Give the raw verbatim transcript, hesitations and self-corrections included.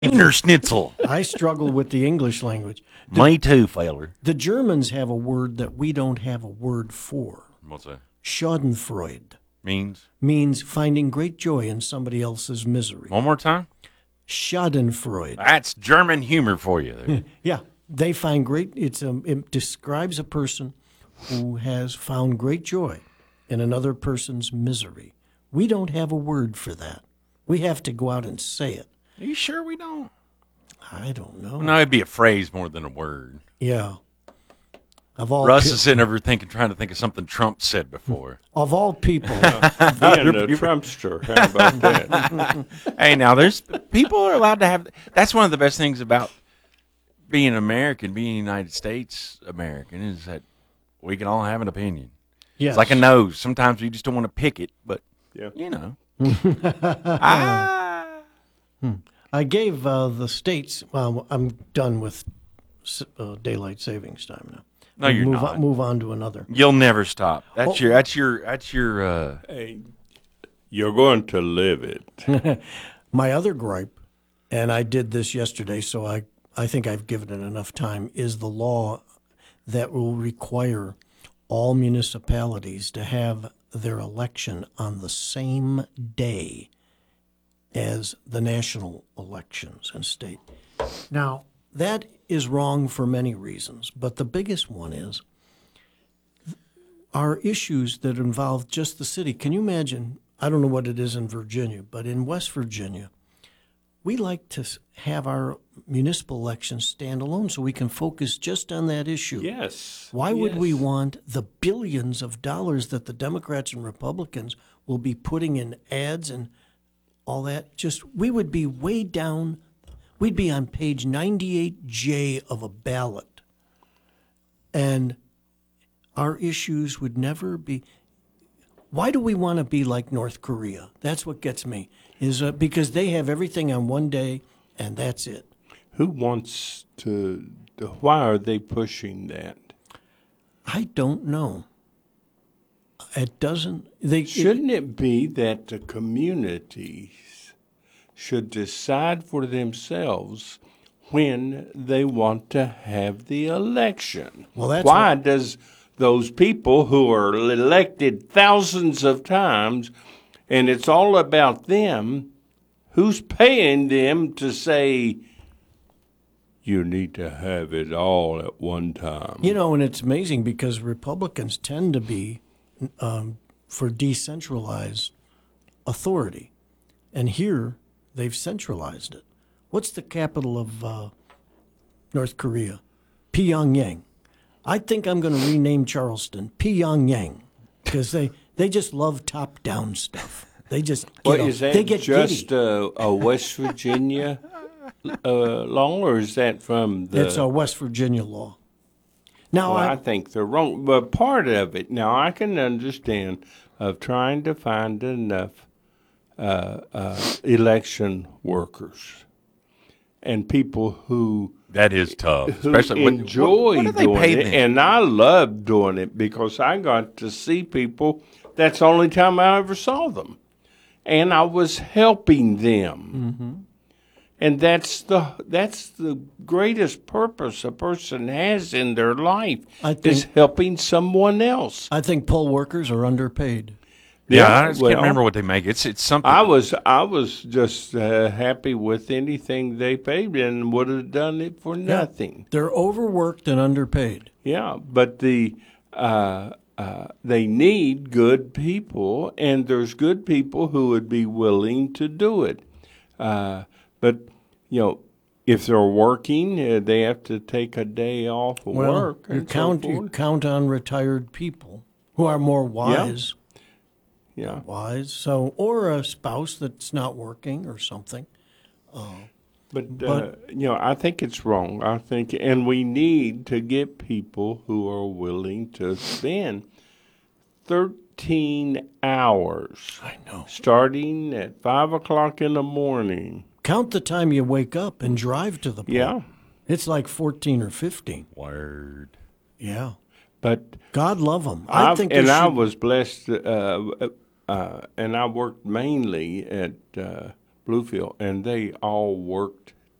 Wiener Schnitzel. I struggle with the English language. Me too, feller. The Germans have a word that we don't have a word for. What's that? Schadenfreude Means? means finding great joy in somebody else's misery. One more time? Schadenfreude. That's German humor for you. There. Yeah, they find great. It's a, it describes a person who has found great joy in another person's misery. We don't have a word for that. We have to go out and say it. Are you sure we don't? I don't know. No, it'd be a phrase more than a word. Yeah. Of all Russ pe- is sitting over thinking, trying to think of something Trump said before. of all people, Being a Trumpster, how about that? Hey, now there's people are allowed to have. That's one of the best things about being American, being United States American, is that we can all have an opinion. yes. It's like a nose. Sometimes we just don't want to pick it, but Yeah. you know. ah. I gave uh, the states. Well, I'm done with s- uh, daylight savings time now. No, you're move not. On, move on to another. You'll never stop. That's Oh. your. That's your. That's your. Uh, Hey, you're going to live it. My other gripe, and I did this yesterday, so I, I think I've given it enough time, is the law that will require all municipalities to have their election on the same day as the national elections and state. Now, that is wrong for many reasons, but the biggest one is are issues that involve just the city. Can you imagine? I don't know what it is in Virginia, but in West Virginia, we like to s- have our municipal elections stand alone so we can focus just on that issue. Yes. Why would we yes. want the billions of dollars that the Democrats and Republicans will be putting in ads and all that? Just, we would be way down. We'd be on page ninety-eight J of a ballot. And our issues would never be. Why do we want to be like North Korea? That's what gets me, is uh, because they have everything on one day and that's it. Who wants to, to, why are they pushing that? I don't know. It doesn't. They Shouldn't it be that the communities should decide for themselves when they want to have the election? Well, that's why does those people who are elected thousands of times, and it's all about them, who's paying them to say, you need to have it all at one time? You know, and it's amazing because Republicans tend to be um, for decentralized authority. And here, they've centralized it. What's the capital of uh, North Korea? Pyongyang. I think I'm going to rename Charleston Pyongyang because they, they just love top-down stuff. They just get Well, all- is that they get just giddy. a, a West Virginia uh, law, or is that from the? It's a West Virginia law. Now, Well, I, I think they're wrong. But part of it, now I can understand of trying to find enough uh, uh, election workers and people who that is tough, who especially when- enjoy what, what do they doing pay it. them? And I love doing it because I got to see people. That's the only time I ever saw them. And I was helping them. Mm-hmm. And that's the that's the greatest purpose a person has in their life I think- is helping someone else. I think poll workers are underpaid. yeah, Yeah, I just well, can't remember what they make. It's it's something. I was I was just uh, happy with anything they paid and would have done it for nothing. They're overworked and underpaid. Yeah, but the uh, uh, they need good people, and there's good people who would be willing to do it. Uh, but you know, if they're working, uh, they have to take a day off of Well, work. you and so count you forth. count on retired people who are more wise, Yeah. wise. So, or a spouse that's not working or something. But, uh, But- you know, I think it's wrong. I think, and we need to get people who are willing to spend thirteen hours I know. starting at five o'clock in the morning. Count the time you wake up and drive to the poll. Yeah, It's like fourteen or fifteen. Word. Yeah. but God love them. I I think and there I should- was blessed, uh, uh, and I worked mainly at uh, Bluefield, and they all worked